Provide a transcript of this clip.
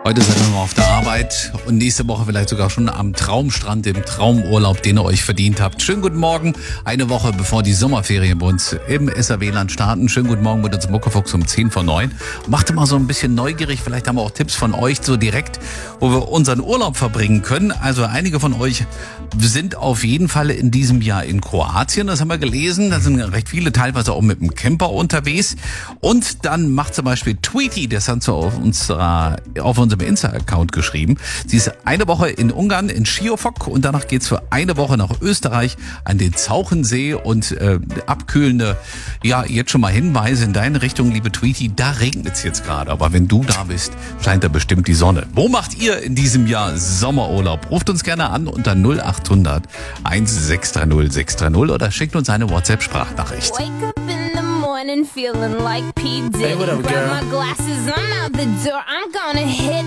Heute seid ihr noch auf der Arbeit und nächste Woche vielleicht sogar schon am Traumstrand, im Traumurlaub, den ihr euch verdient habt. Schönen guten Morgen, eine Woche bevor die Sommerferien bei uns im SAW-Land starten. Schönen guten Morgen mit uns Muckefuchs um 10:09. Macht mal so ein bisschen neugierig, vielleicht haben wir auch Tipps von euch so direkt, wo wir unseren Urlaub verbringen können. Also einige von euch sind auf jeden Fall in diesem Jahr in Kroatien, das haben wir gelesen. Da sind recht viele, teilweise auch mit dem Camper unterwegs. Und dann macht zum Beispiel Tweety, das hat so auf unserem Insta-Account geschrieben. Sie ist eine Woche in Ungarn, in Siófok, und danach geht's für eine Woche nach Österreich an den Zauchensee und abkühlende, ja, jetzt schon mal Hinweise in deine Richtung, liebe Tweety. Da regnet es jetzt gerade, aber wenn du da bist, scheint da bestimmt die Sonne. Wo macht ihr in diesem Jahr Sommerurlaub? Ruft uns gerne an unter 0800 1630 630 oder schickt uns eine WhatsApp-Sprachnachricht. Feeling like P. Diddy. Hey, what up, girl? Grab my glasses, I'm out the door. I'm gonna hit